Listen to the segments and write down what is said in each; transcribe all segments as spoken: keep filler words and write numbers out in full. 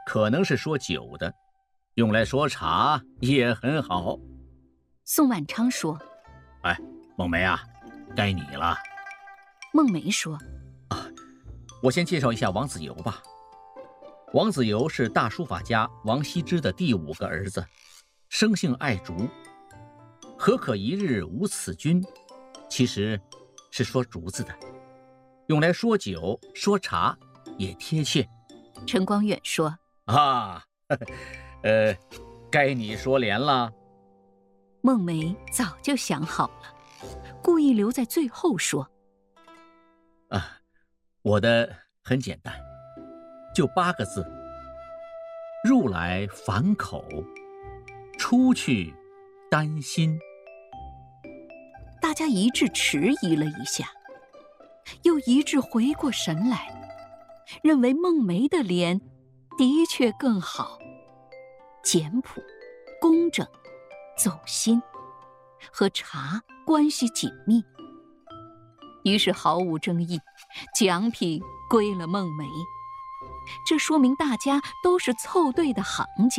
可能是说酒的，用来说茶也很好。 宋万昌说： 哎，孟梅啊，该你了。 孟梅说： 我先介绍一下王子猷吧。王子猷是大书法家王羲之的第五个儿子，生性爱竹。何可一日无此君，其实是说竹子的，用来说酒说茶也贴切。 陈光远说： 啊，呵呵呃，该你说连了。 孟梅早就想好了，故意留在最后说： 啊，我的很简单，就八个字：入来反口，出去担心。 大家一致迟疑了一下，又一致回过神来，认为孟梅的联的确更好，简朴、工整、走心，和茶关系紧密。于是毫无争议，奖品归了孟梅。这说明大家都是凑对的行家。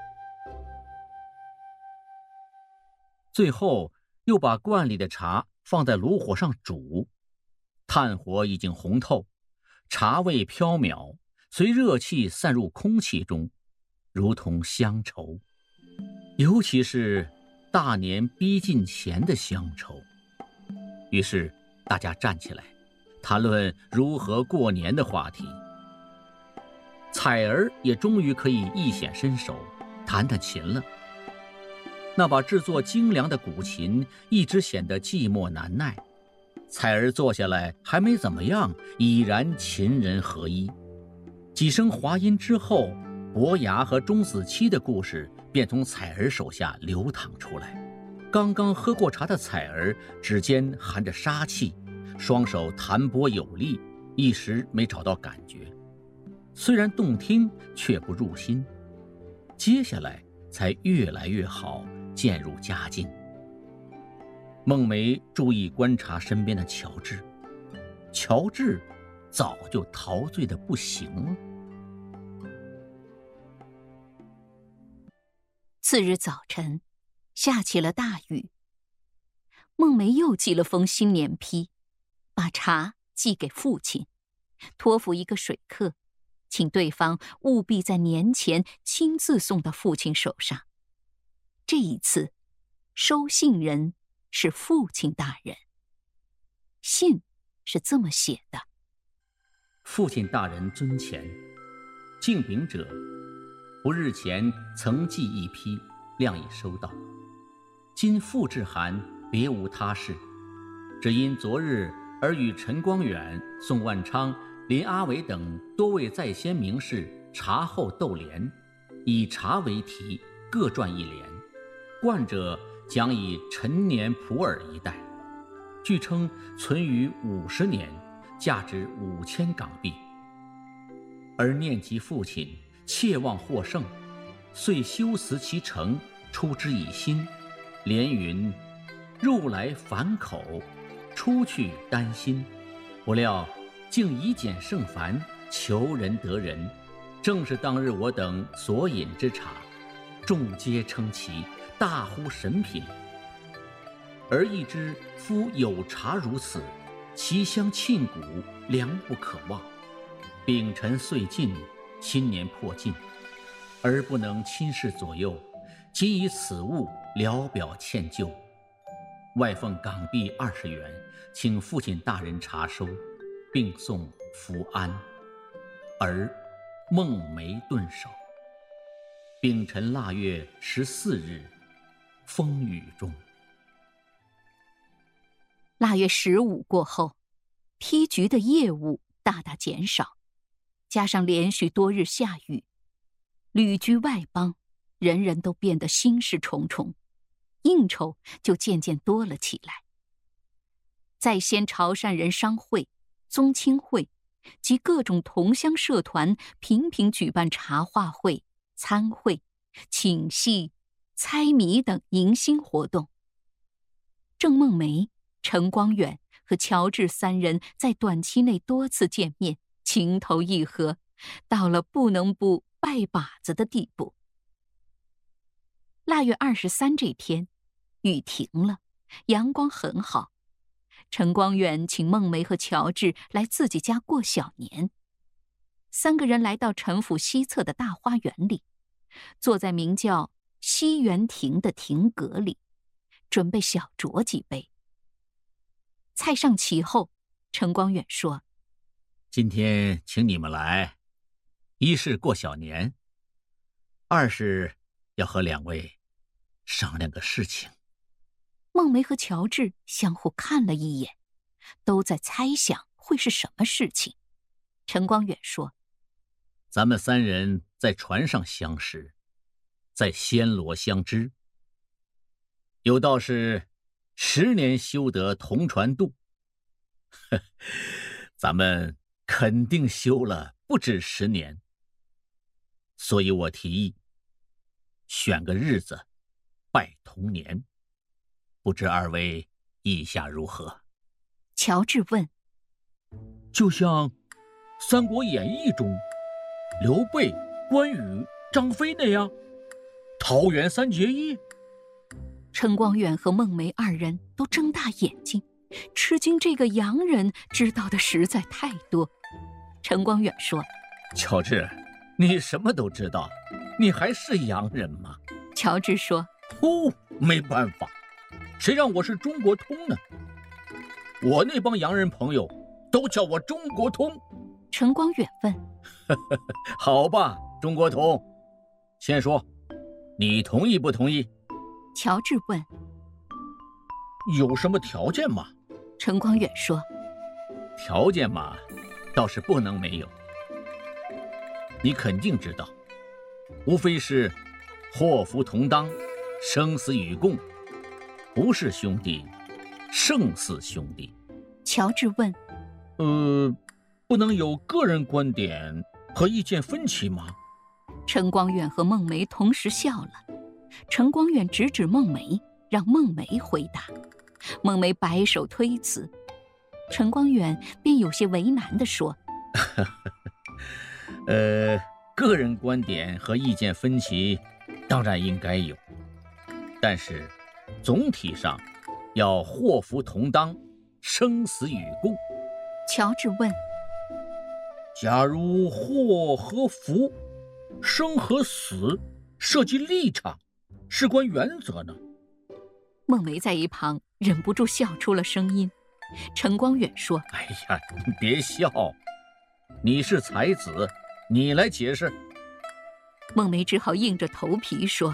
最后又把罐里的茶放在炉火上煮，炭火已经红透，茶味飘渺，随热气散入空气中，如同乡愁，尤其是大年逼近前的乡愁。于是大家站起来，谈论如何过年的话题。彩儿也终于可以一显身手，弹弹琴了。那把制作精良的古琴一直显得寂寞难耐，彩儿坐下来还没怎么样，已然琴人合一。几声滑音之后，伯牙和钟子期的故事便从彩儿手下流淌出来。刚刚喝过茶的彩儿指尖含着杀气，双手弹拨有力，一时没找到感觉，虽然动听却不入心。接下来才越来越好，渐入佳境。孟梅注意观察身边的乔治，乔治早就陶醉得不行了。 次日早晨，下起了大雨。孟梅又寄了封新年批，把茶寄给父亲，托付一个水客，请对方务必在年前亲自送到父亲手上。这一次，收信人是父亲大人。信是这么写的： 父亲大人尊前，敬禀者，不日前曾寄一批，谅已收到。今复致函，别无他事，只因昨日而与陈光远、宋万昌、林阿伟等多位在先名士茶后斗联，以茶为题，各撰一联。冠者讲以陈年普洱一带，据称存于五十年，价值五千港币。而念及父亲，切望获胜，遂修辞其成，出之以心。连云：入来反口，出去担心。不料竟以简胜繁，求人得人，正是当日我等所饮之茶，众皆称奇，大呼神品。而一知夫有茶如此，其香沁骨，良不可忘。丙辰岁尽，新年迫近，而不能亲事左右，仅以此物聊表歉疚。外奉港币二十元，请父亲大人查收，并送福安。而孟梅顿首。丙辰腊月十四日，风雨中。 腊月十五过后，批局的业务大大减少，加上连续多日下雨，旅居外邦，人人都变得心事重重，应酬就渐渐多了起来。在先潮汕人商会、宗亲会及各种同乡社团频频举办茶话会、餐会、请戏、猜谜等迎新活动。郑梦梅、陈光远和乔治三人在短期内多次见面，情投意合，到了不能不拜把子的地步。腊月二十三这天，雨停了，阳光很好。陈光远请孟梅和乔治来自己家过小年。三个人来到陈府西侧的大花园里，坐在名叫西园亭的亭阁里，准备小酌几杯。菜上齐后，陈光远说： 今天请你们来，一是过小年，二是要和两位商量个事情。 孟梅和乔治相互看了一眼，都在猜想会是什么事情。陈光远说： 咱们三人在船上相识，在暹罗相知，有道是十年修得同船渡，呵，咱们肯定修了不止十年。所以我提议选个日子拜同年，不知二位意下如何？ 乔治问： 就像《三国演义》中刘备、关羽、张飞那样，桃园三结义？ 陈光远和孟梅二人都睁大眼睛，吃惊这个洋人知道的实在太多。陈光远说： 乔治，你什么都知道，你还是洋人吗？ 乔治说： 哦，没办法，谁让我是中国通呢？我那帮洋人朋友都叫我中国通。 陈光远问： 好吧，中国通，先说，你同意不同意？ 乔治问： 有什么条件吗？ 陈光远说： 条件嘛，倒是不能没有。你肯定知道，无非是祸福同当，生死与共，不是兄弟，胜似兄弟。 乔治问： 呃，不能有个人观点和意见分歧吗？ 陈光远和孟梅同时笑了。陈光远指指孟梅，让孟梅回答。孟梅摆手推辞，陈光远便有些为难地说： 呃，个人观点和意见分歧当然应该有，但是总体上要祸福同当，生死与共。 乔治问： 假如祸和福，生和死涉及立场，事关原则呢？ 孟梅在一旁忍不住笑出了声音。陈光远说： 哎呀，你别笑，你是才子，你来解释。 孟梅只好硬着头皮说：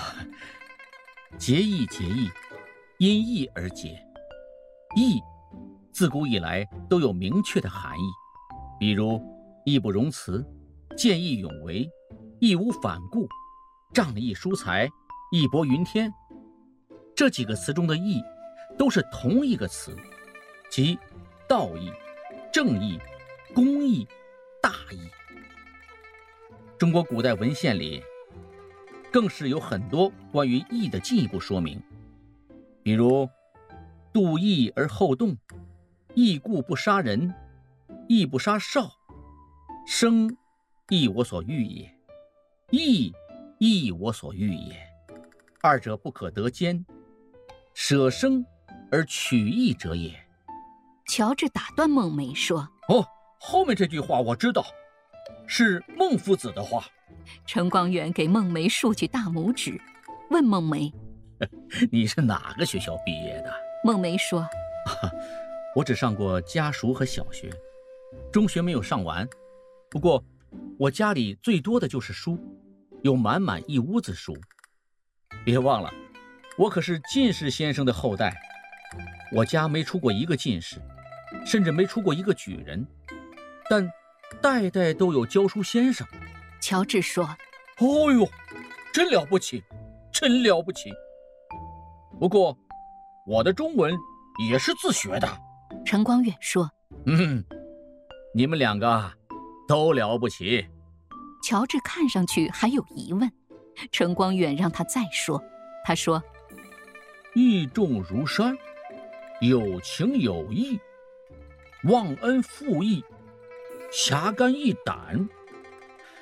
节义节义，因义而节。义自古以来都有明确的含义，比如义不容辞、见义勇为、义无反顾、仗义疏财、义薄云天。这几个词中的义都是同一个词，即道义、正义、公义、大义。中国古代文献里更是有很多关于义的进一步说明，比如度义而后动，义故不杀人，义不杀少，生亦我所欲也，义亦我所欲也，二者不可得兼，舍生而取义者也。 乔治打断孟梅说： 哦，后面这句话我知道，是孟夫子的话。 陈光远给孟梅竖起大拇指，问孟梅： 你是哪个学校毕业的？ 孟梅说： 我只上过家塾和小学，中学没有上完。不过我家里最多的就是书，有满满一屋子书。别忘了，我可是进士先生的后代，我家没出过一个进士，甚至没出过一个举人，但代代都有教书先生。 乔治说： 哦呦，真了不起，真了不起。不过我的中文也是自学的。 陈光远说： 嗯，你们两个都了不起。 乔治看上去还有疑问，陈光远让他再说。他说： 义重如山，有情有义，忘恩负义，侠肝义胆，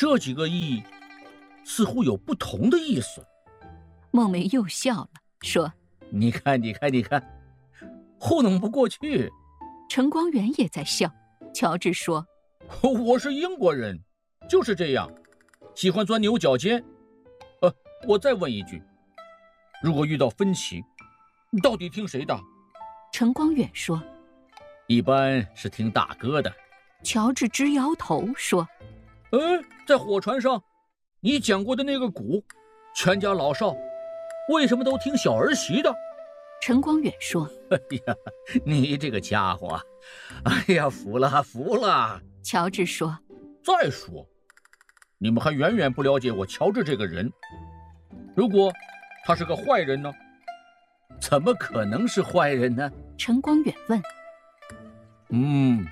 这几个亿似乎有不同的意思。 孟梅又笑了，说： 你看你看你看，糊弄不过去。 陈光远也在笑。乔治说： 我是英国人，就是这样，喜欢钻牛角尖。呃，我再问一句，如果遇到分歧，到底听谁的？ 陈光远说： 一般是听大哥的。 乔治直摇头说： 呃，在火船上你讲过的那个鼓，全家老少为什么都听小儿媳的？ 陈光远说： 哎呀，你这个家伙，哎呀，服了服了。 乔治说： 再说，你们还远远不了解我乔治这个人。如果他是个坏人呢？ 怎么可能是坏人呢？ 陈光远问。 嗯，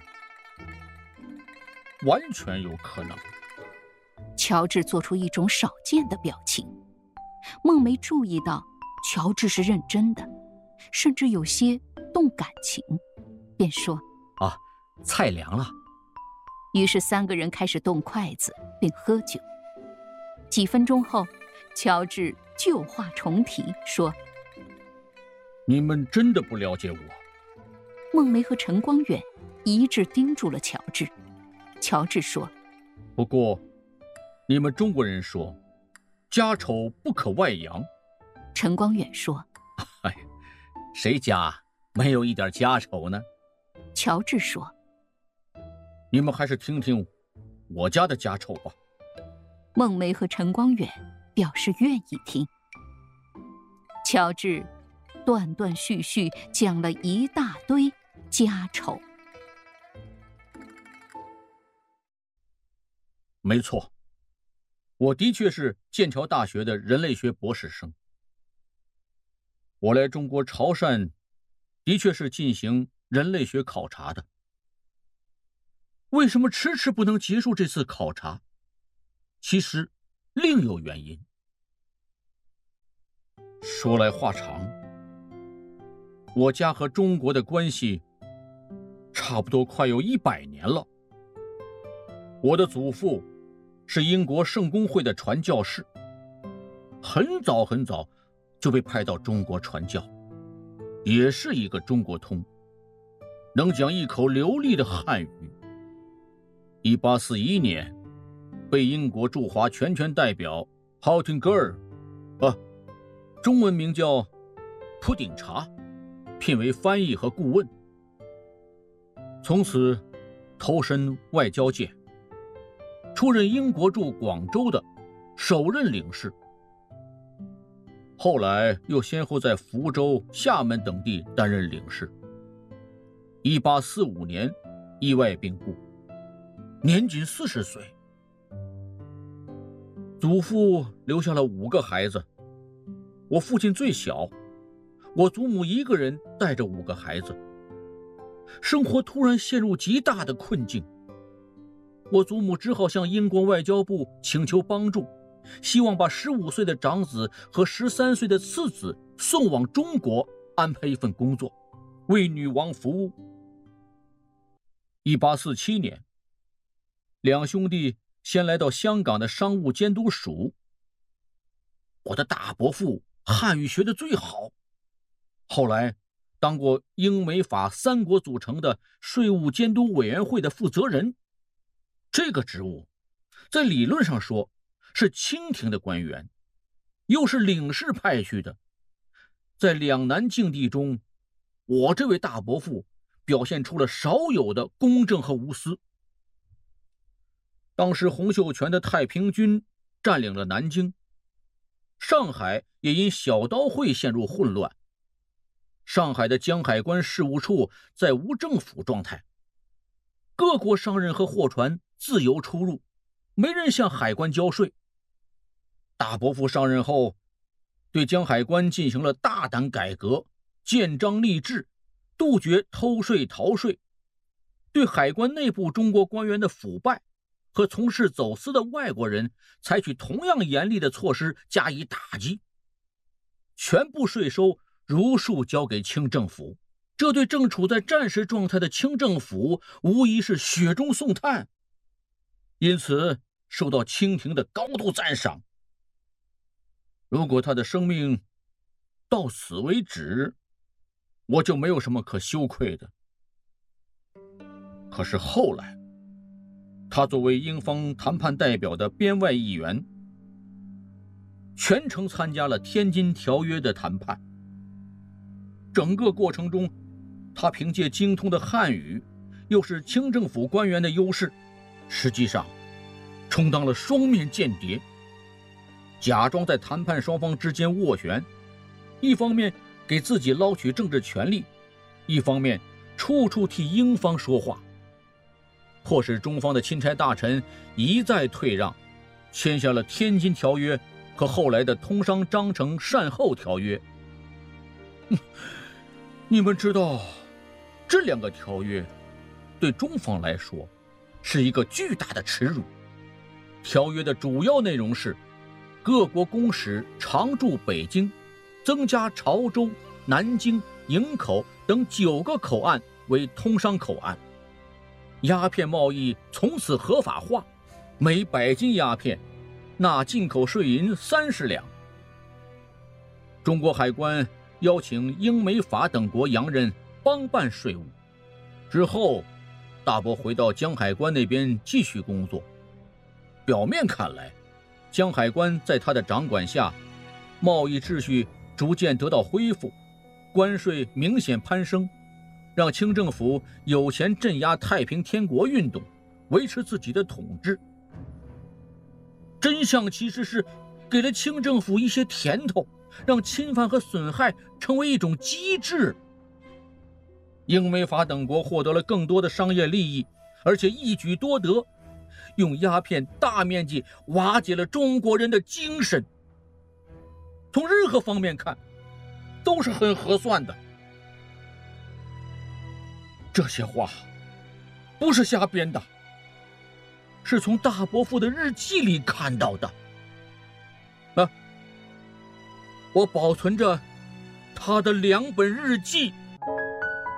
完全有可能。 乔治做出一种少见的表情。孟梅注意到乔治是认真的，甚至有些动感情，便说： 啊，菜凉了。 于是三个人开始动筷子并喝酒。几分钟后，乔治旧话重提，说： 你们真的不了解我。 孟梅和陈光远一致盯住了乔治。乔治说： 不过你们中国人说家丑不可外扬。 陈光远说： 哎，谁家没有一点家丑呢？ 乔治说： 你们还是听听我家的家丑吧。 孟梅和陈光远表示愿意听。乔治断断续续讲了一大堆家丑。 没错，我的确是剑桥大学的人类学博士生。我来中国潮汕的确是进行人类学考察的。为什么迟迟不能结束这次考察？其实另有原因。说来话长，我家和中国的关系差不多快有一百年了。我的祖父是英国圣公会的传教士，很早很早就被派到中国传教，也是一个中国通，能讲一口流利的汉语。一八四一年，被英国驻华全权代表豪廷格尔，啊，中文名叫普鼎查，聘为翻译和顾问，从此投身外交界，出任英国驻广州的首任领事，后来又先后在福州、厦门等地担任领事。一八四五年意外病故，年仅四十岁。祖父留下了五个孩子，我父亲最小，我祖母一个人带着五个孩子，生活突然陷入极大的困境。我祖母只好向英国外交部请求帮助，希望把十五岁的长子和十三岁的次子送往中国，安排一份工作，为女王服务。一八四七年，两兄弟先来到香港的商务监督署。我的大伯父汉语学得最好，后来当过英美法三国组成的税务监督委员会的负责人。这个职务在理论上说是清廷的官员，又是领事派去的，在两难境地中，我这位大伯父表现出了少有的公正和无私。当时洪秀全的太平军占领了南京，上海也因小刀会陷入混乱，上海的江海关事务处在无政府状态，各国商人和货船自由出入，没人向海关交税。大伯父上任后，对江海关进行了大胆改革，建章立制，杜绝偷税逃税，对海关内部中国官员的腐败和从事走私的外国人采取同样严厉的措施加以打击，全部税收如数交给清政府。这对正处在战时状态的清政府无疑是雪中送炭。因此受到清廷的高度赞赏。如果他的生命到此为止，我就没有什么可羞愧的。可是后来，他作为英方谈判代表的编外议员，全程参加了天津条约的谈判。整个过程中，他凭借精通的汉语，又是清政府官员的优势，实际上充当了双面间谍，假装在谈判双方之间斡旋，一方面给自己捞取政治权利，一方面处处替英方说话，迫使中方的钦差大臣一再退让，签下了天津条约和后来的通商章程善后条约。你们知道，这两个条约对中方来说是一个巨大的耻辱。条约的主要内容是，各国公使常驻北京，增加潮州、南京、营口等九个口岸为通商口岸，鸦片贸易从此合法化，每百斤鸦片纳进口税银三十两。中国海关邀请英美法等国洋人帮办税务。之后，大伯回到江海关那边继续工作。表面看来，江海关在他的掌管下，贸易秩序逐渐得到恢复，关税明显攀升，让清政府有钱镇压太平天国运动，维持自己的统治。真相其实是给了清政府一些甜头，让侵犯和损害成为一种机制。英美法等国获得了更多的商业利益，而且一举多得，用鸦片大面积瓦解了中国人的精神。从任何方面看，都是很合算的。这些话不是瞎编的，是从大伯父的日记里看到的。啊，我保存着他的两本日记。